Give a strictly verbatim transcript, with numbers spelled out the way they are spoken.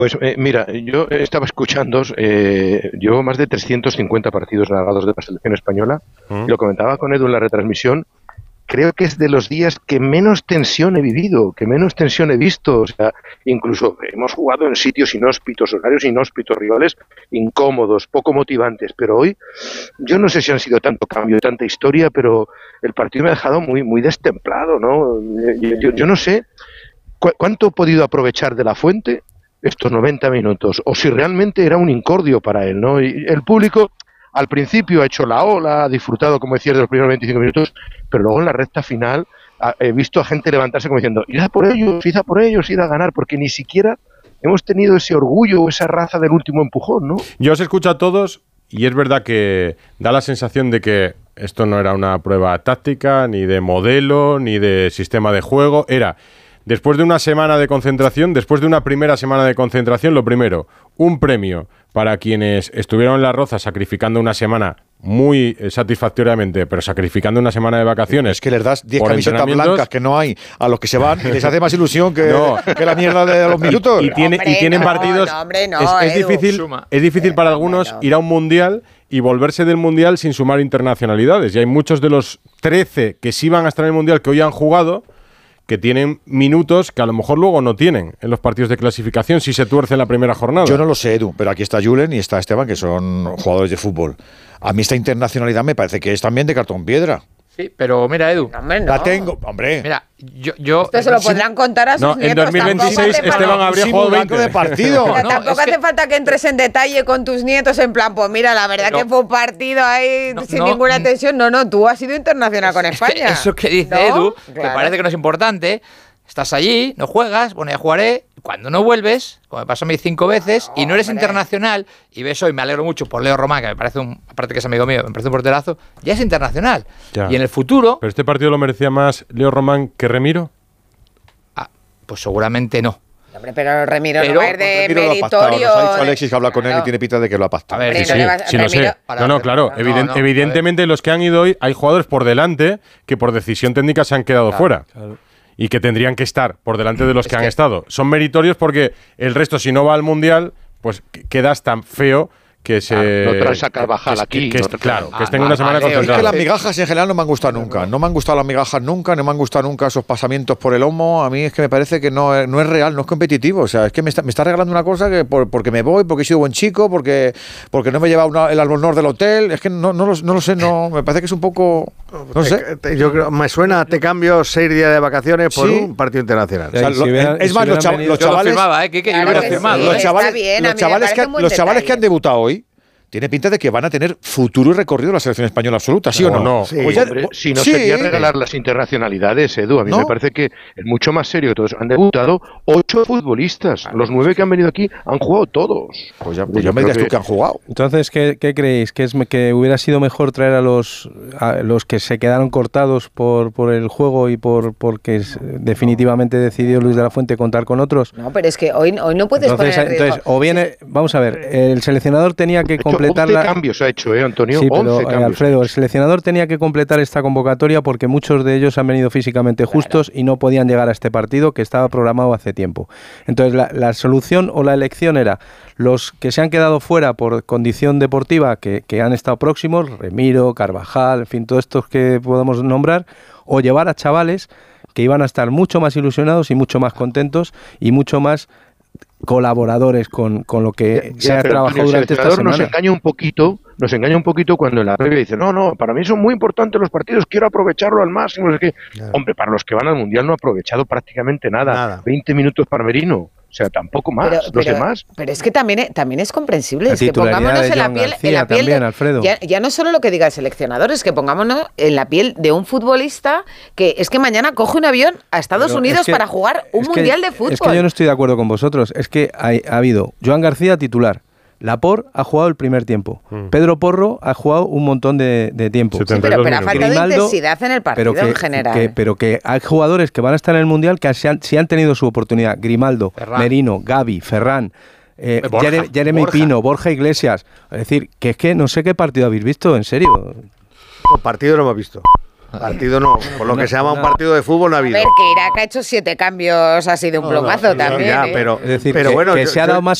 Pues eh, mira, yo estaba escuchando, eh, llevo más de trescientos cincuenta partidos narrados de la selección española, ¿Mm? y lo comentaba con Edu en la retransmisión. Creo que es de los días que menos tensión he vivido, que menos tensión he visto. O sea, incluso hemos jugado en sitios inhóspitos, horarios inhóspitos, rivales incómodos, poco motivantes. Pero hoy, yo no sé si han sido tanto cambio, tanta historia, pero el partido me ha dejado muy, muy destemplado, ¿no? Yo, yo, yo no sé cu- cuánto he podido aprovechar de la Fuente estos noventa minutos, o si realmente era un incordio para él, ¿no? Y el público al principio ha hecho la ola, ha disfrutado, como decías, de los primeros veinticinco minutos, pero luego en la recta final ha, he visto a gente levantarse como diciendo, id a por ellos, id a por ellos, id a ganar, porque ni siquiera hemos tenido ese orgullo o esa raza del último empujón, ¿no? Yo os escucho a todos y es verdad que da la sensación de que esto no era una prueba táctica, ni de modelo, ni de sistema de juego, era... Después de una semana de concentración, después de una primera semana de concentración, lo primero, un premio para quienes estuvieron en La Roza sacrificando una semana muy eh, satisfactoriamente, pero sacrificando una semana de vacaciones. Es que les das diez por camisetas blancas que no hay a los que se van y les hace más ilusión que, No. que la mierda de los minutos. Y, y, tiene, Hombre, y tienen no, partidos... no, hombre, no, es, es Edu. difícil, Suma. es difícil para Eh, algunos hombre, no. ir a un mundial y volverse del mundial sin sumar internacionalidades. Y hay muchos de los trece que sí van a estar en el mundial que hoy han jugado que tienen minutos que a lo mejor luego no tienen en los partidos de clasificación si se tuerce en la primera jornada. Yo no lo sé, Edu, pero aquí está Julen y está Esteban, que son jugadores de fútbol. A mí esta internacionalidad me parece que es también de cartón piedra. Sí, pero mira, Edu. No, hombre, no. La tengo, hombre. Mira, yo... yo Esto se lo podrán contar a sus No, en nietos. dos mil veintiséis tampoco hace Esteban falta- habría Un jugado simulacro veinte. de partido. Pero No, tampoco es hace que- falta que entres en detalle con tus nietos en plan, pues mira, la verdad Pero- que fue un partido ahí No, sin no, ninguna mm. tensión. No, no, tú has sido internacional con Es que España. eso que dice ¿No? Edu, que Claro. parece que no es importante, estás allí, no juegas, bueno, ya jugaré. Cuando no vuelves, como me pasó a mí cinco veces, y no eres hombre. internacional, y ves hoy, me alegro mucho por Leo Román, que me parece un, aparte que es amigo mío, me parece un porterazo, ya es internacional. Ya. Y en el futuro, ¿Pero este partido lo merecía más Leo Román que Remiro? ah, pues seguramente no. Hombre, pero Remiro Pero- no es de Remiro lo ha pactado, meritorio. nos ha dicho Alexis que habla con él Claro. y tiene pinta de que lo ha pactado. A ver, Hombre, sí, no sí. le vas- Sí, lo sé. Remiro- No, no, claro. No, eviden- no, a evidentemente, los que han ido hoy, hay jugadores por delante que por decisión técnica se han quedado Claro, fuera. Y que tendrían que estar por delante de los Es que, han que- estado. Son meritorios porque el resto, si no va al Mundial, pues qu- quedas tan feo que se... Claro, no traes a Carvajal que- aquí, que- no que- te- claro, Ah, que estén una ah, semana vale, Es que concentrados. las migajas en general no me han gustado nunca. No me han gustado las migajas nunca, no me han gustado nunca esos pasamientos por el lomo. A mí es que me parece que no, es- no es real, no es competitivo. O sea, es que me está, me está regalando una cosa que por- porque me voy, porque he sido buen chico, porque, porque no me he llevado una- el albornoz del hotel. Es que no, no, lo, no lo sé, no, me parece que es un poco... No sé. Te- te- yo creo, me suena, te cambio seis días de vacaciones por Sí. un partido internacional. O sea, Y si lo- hubiera- y es si más, los, hubieran cha- venido- los Yo lo chavales... firmaba, ¿eh? Que, que yo Claro hubiera que firmado. sí. Los Está chavales, bien, a los mí me chavales, parece que, un buen los chavales que han detalle. debutado hoy tiene pinta de que van a tener futuro y recorrido en la selección española absoluta, ¿sí o O no? no. Sí. Pues ya- Hombre, si no sí. sería regalar las internacionalidades, Edu. A mí ¿No? me parece que es mucho más serio que todos. Han debutado ocho futbolistas. Los nueve que han venido aquí han jugado todos. Pues ya, Yo pues ya me creo dirás tú que- que han jugado. Entonces, ¿qué, qué creéis? ¿Que, es, ¿Que hubiera sido mejor traer a los, a los que se quedaron cortados por, por el juego y por porque es- definitivamente decidió Luis de la Fuente contar con otros? No, pero es que hoy, hoy no puedes Entonces, poner en riesgo. entonces, o viene, vamos a ver, el seleccionador tenía que De hecho, completar once la... cambios ha hecho, ¿eh, Antonio? Sí, pero once eh, cambios. Alfredo, el seleccionador tenía que completar esta convocatoria porque muchos de ellos han venido físicamente justos y no podían llegar a este partido que estaba programado hace tiempo. Entonces, la, la solución o la elección era los que se han quedado fuera por condición deportiva, que, que han estado próximos, Remiro, Carvajal, en fin, todos estos que podemos nombrar, o llevar a chavales que iban a estar mucho más ilusionados y mucho más contentos y mucho más colaboradores con, con lo que Ya, se ha pero, trabajado Antonio, durante el esta seleccionador semana. nos engaña un poquito, nos engaña un poquito cuando en la previa dice, no, no, para mí son muy importantes los partidos, quiero aprovecharlo al máximo. No sé qué. Claro. Hombre, para los que van al Mundial no ha aprovechado prácticamente nada. Nada. veinte minutos para Merino, o sea, tampoco más, Pero, los pero- demás. pero es que también, es- también es comprensible. La Es que titularidad pongámonos de en la Joan piel, García en la piel también, de- Alfredo. Ya, ya no solo lo que diga el seleccionador, es que pongámonos en la piel de un futbolista que es que mañana coge un avión a Estados Pero Unidos es que- para jugar un es que- mundial de fútbol. Es que yo no estoy de acuerdo con vosotros. Es que hay- ha habido Joan García titular. Laporte ha jugado el primer tiempo. Mm. Pedro Porro ha jugado un montón de, de tiempo. Sí, setenta y pero, dos pero ha minutos. faltado Grimaldo, intensidad en el partido pero que, en general. que- pero que hay jugadores que van a estar en el Mundial que si han, si han tenido su oportunidad. Grimaldo, Ferran. Merino, Gavi, Ferran, eh, Borja, Jere- Jeremy Borja. Pino, Borja Iglesias. Es decir, que es que no sé qué partido habéis visto, en serio. No, partido no hemos visto. Partido no, por lo que se llama un partido de fútbol no ha A habido. ver, que Irak ha hecho siete cambios así de un plomazo también. Ya, ¿eh? pero, Es decir, pero que, bueno, que yo- se ha yo- dado más